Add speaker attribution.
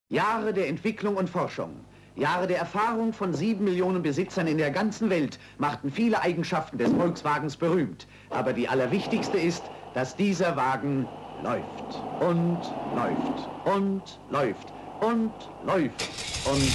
Speaker 1: Jahre der Entwicklung und Forschung, Jahre der Erfahrung von 7 Millionen Besitzern in der ganzen Welt machten viele Eigenschaften des Volkswagens berühmt. Aber die allerwichtigste ist, dass dieser Wagen läuft und läuft und läuft und läuft und